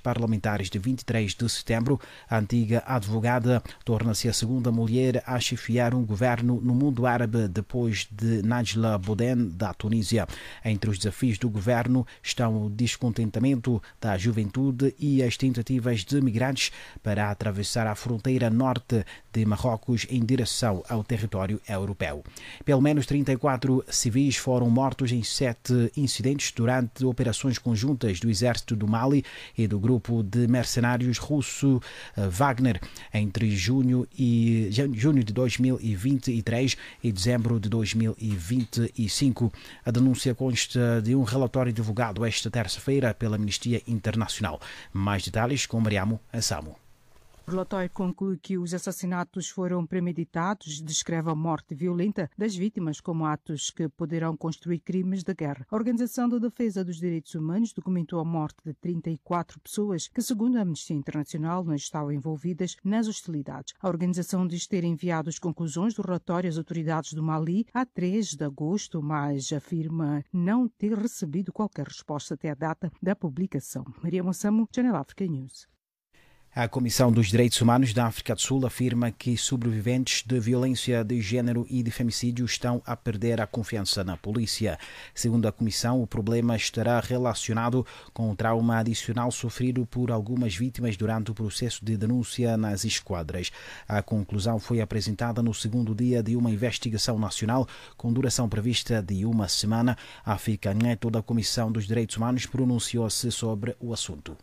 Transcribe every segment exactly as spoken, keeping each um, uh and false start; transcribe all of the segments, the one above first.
parlamentares de vinte e três de setembro, a antiga advogada torna-se a segunda mulher a chefiar um governo no mundo árabe depois de Najla Bouden, da Tunísia. Entre os desafios do governo estão o descontentamento da juventude e as tentativas de migrantes para atravessar a fronteira norte de Marrocos em direção ao território europeu. Pelo menos trinta e quatro civis foram mortos em sete incidentes durante operações conjuntas do exército do Mali e do grupo de mercenários russo Wagner entre junho, e, junho de dois mil e vinte e três e dezembro de dois mil e vinte e cinco. A denúncia consta de um relatório divulgado esta terça-feira pela Amnistia Internacional. Mais detalhes com Mariamo Ansamo. O relatório conclui que os assassinatos foram premeditados e descreve a morte violenta das vítimas como atos que poderão construir crimes de guerra. A Organização de Defesa dos Direitos Humanos documentou a morte de trinta e quatro pessoas que, segundo a Amnistia Internacional, não estavam envolvidas nas hostilidades. A organização diz ter enviado as conclusões do relatório às autoridades do Mali a três de agosto, mas afirma não ter recebido qualquer resposta até a data da publicação. Maria Moçamo, Channel Africa News. A Comissão dos Direitos Humanos da África do Sul afirma que sobreviventes de violência de género e de femicídio estão a perder a confiança na polícia. Segundo a Comissão, o problema estará relacionado com o trauma adicional sofrido por algumas vítimas durante o processo de denúncia nas esquadras. A conclusão foi apresentada no segundo dia de uma investigação nacional com duração prevista de uma semana. A África Neto da Comissão dos Direitos Humanos pronunciou-se sobre o assunto.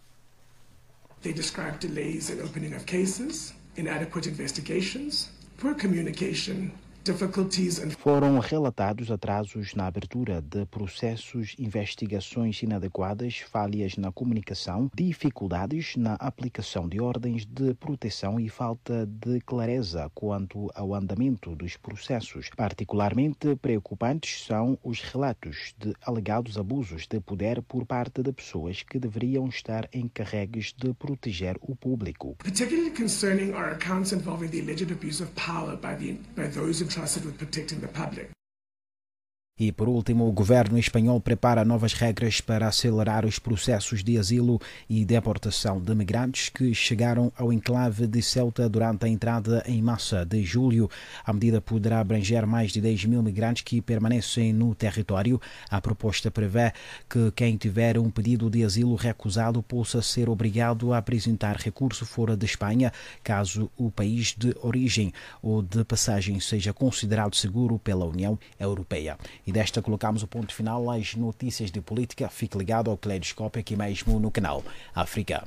They described delays in opening of cases, inadequate investigations, poor communication, difficulties and... Foram relatados atrasos na abertura de processos, investigações inadequadas, falhas na comunicação, dificuldades na aplicação de ordens de proteção e falta de clareza quanto ao andamento dos processos. Particularmente preocupantes são os relatos de alegados abusos de poder por parte de pessoas que deveriam estar encarregues de proteger o público. Particularly concerning are accounts involving the alleged abuse of power by, the, by those who trusted with protecting the public. E, por último, o governo espanhol prepara novas regras para acelerar os processos de asilo e deportação de migrantes que chegaram ao enclave de Ceuta durante a entrada em massa de julho. A medida poderá abranger mais de dez mil migrantes que permanecem no território. A proposta prevê que quem tiver um pedido de asilo recusado possa ser obrigado a apresentar recurso fora de Espanha, caso o país de origem ou de passagem seja considerado seguro pela União Europeia. E desta colocamos o ponto final às notícias de política. Fique ligado ao Caleidoscópio aqui mesmo no canal África.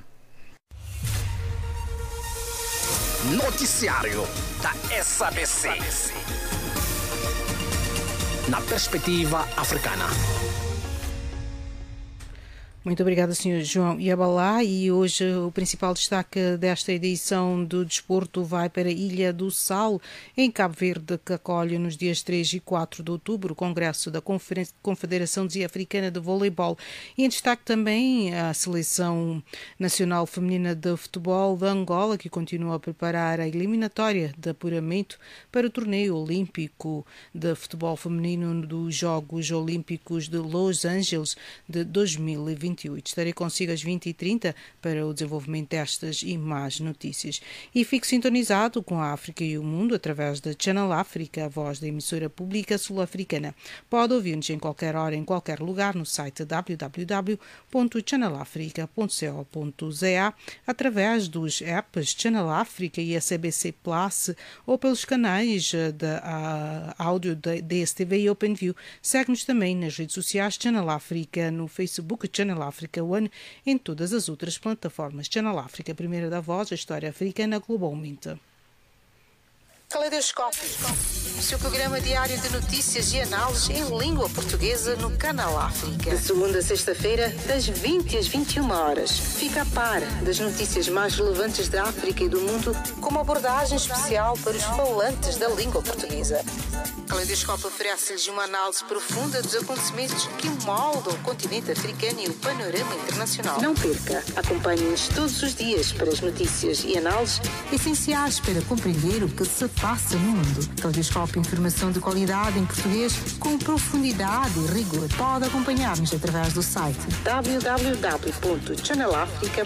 Noticiário da S A B C. Na perspectiva africana. Muito obrigada, senhor João Yabalá. E hoje o principal destaque desta edição do Desporto vai para a Ilha do Sal, em Cabo Verde, que acolhe nos dias três e quatro de outubro o Congresso da Confederação Africana de Voleibol. E em destaque também a Seleção Nacional Feminina de Futebol da Angola, que continua a preparar a eliminatória de apuramento para o Torneio Olímpico de Futebol Feminino dos Jogos Olímpicos de Los Angeles de dois mil e vinte. Estarei consigo às vinte e trinta para o desenvolvimento destas e mais notícias. E fique sintonizado com a África e o Mundo através da Channel África, a voz da emissora pública sul-africana. Pode ouvir-nos em qualquer hora, em qualquer lugar, no site w w w ponto channel africa ponto co ponto za, através dos apps Channel África e S A B C Plus ou pelos canais de áudio da D S T V e OpenView. Segue-nos também nas redes sociais Channel África, no Facebook Channel África One, em todas as outras plataformas. Channel África, primeira da voz, a história africana globalmente. Caleidoscópio, o seu programa diário de notícias e análises em língua portuguesa no Canal África. De segunda a sexta-feira, das vinte às vinte e uma horas. Fica a par das notícias mais relevantes da África e do mundo, com uma abordagem especial para os falantes da língua portuguesa. Caleidoscópio oferece-lhes uma análise profunda dos acontecimentos que moldam o continente africano e o panorama internacional. Não perca, acompanhe-nos todos os dias para as notícias e análises essenciais para compreender o que se passa no mundo. Caleidoscópio, informação de qualidade em português com profundidade e rigor. Pode acompanhar-nos através do site w w w ponto channel africa